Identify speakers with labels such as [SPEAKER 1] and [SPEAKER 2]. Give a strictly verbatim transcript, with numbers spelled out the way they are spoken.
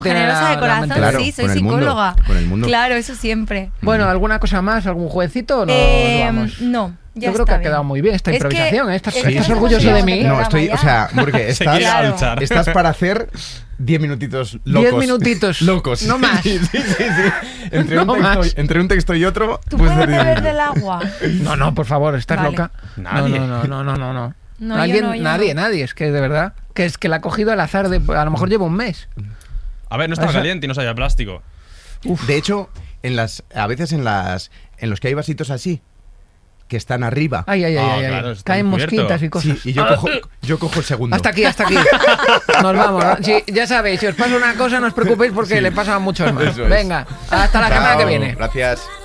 [SPEAKER 1] Generosa de corazón,
[SPEAKER 2] claro,
[SPEAKER 1] sí, soy
[SPEAKER 2] con el
[SPEAKER 1] psicóloga.
[SPEAKER 2] Mundo, con el mundo.
[SPEAKER 1] Claro, eso siempre.
[SPEAKER 3] Bueno, ¿alguna cosa más? ¿Algún jueguecito o no
[SPEAKER 1] Eh,
[SPEAKER 3] nos vamos?
[SPEAKER 1] no, ya
[SPEAKER 3] Yo creo
[SPEAKER 1] está
[SPEAKER 3] que ha
[SPEAKER 1] bien.
[SPEAKER 3] quedado muy bien esta
[SPEAKER 1] Es que-
[SPEAKER 3] improvisación. ¿eh? ¿Estás,
[SPEAKER 1] es que
[SPEAKER 3] estás
[SPEAKER 1] no
[SPEAKER 3] orgulloso
[SPEAKER 1] hemos
[SPEAKER 3] de mí?
[SPEAKER 1] llegado
[SPEAKER 2] No, estoy,
[SPEAKER 1] ya.
[SPEAKER 2] o sea, porque estás,
[SPEAKER 1] Claro.
[SPEAKER 4] alzar.
[SPEAKER 2] estás para hacer diez minutitos locos.
[SPEAKER 3] Diez minutitos.
[SPEAKER 2] Locos.
[SPEAKER 3] No más.
[SPEAKER 2] Sí, sí, sí, sí. Entre,
[SPEAKER 3] No
[SPEAKER 2] un texto,
[SPEAKER 3] más.
[SPEAKER 2] entre un texto y otro.
[SPEAKER 1] ¿Tú
[SPEAKER 2] pues,
[SPEAKER 1] puedes
[SPEAKER 2] diez
[SPEAKER 1] beber
[SPEAKER 2] minutos.
[SPEAKER 1] del agua?
[SPEAKER 3] No, no, por favor, ¿estás
[SPEAKER 1] Vale.
[SPEAKER 3] loca?
[SPEAKER 4] Nadie.
[SPEAKER 3] No, no, no, no, no, no.
[SPEAKER 1] No, yo
[SPEAKER 3] ¿Alguien?
[SPEAKER 1] no, yo
[SPEAKER 3] nadie,
[SPEAKER 1] no.
[SPEAKER 3] nadie. Es que de verdad. Que es que la ha cogido al azar. De, a lo mejor lleva un mes.
[SPEAKER 4] A ver, no estaba
[SPEAKER 3] Eso-
[SPEAKER 4] caliente y no sabía plástico.
[SPEAKER 2] De hecho, en las, a veces en las en los que hay vasitos así, que están arriba.
[SPEAKER 3] Ay, ay, ay,
[SPEAKER 4] Ah,
[SPEAKER 3] ay, ay.
[SPEAKER 4] claro, está
[SPEAKER 3] Caen
[SPEAKER 4] encubierto.
[SPEAKER 3] mosquitas y cosas.
[SPEAKER 2] Sí, y yo cojo, yo cojo el segundo.
[SPEAKER 3] Hasta aquí, hasta aquí. Nos vamos. ¿no? Sí, ya sabéis, si os pasa una cosa, no os preocupéis porque le pasa a muchos más.
[SPEAKER 2] Eso es.
[SPEAKER 3] Venga, hasta la semana que
[SPEAKER 2] Chao,
[SPEAKER 3] viene.
[SPEAKER 2] Gracias.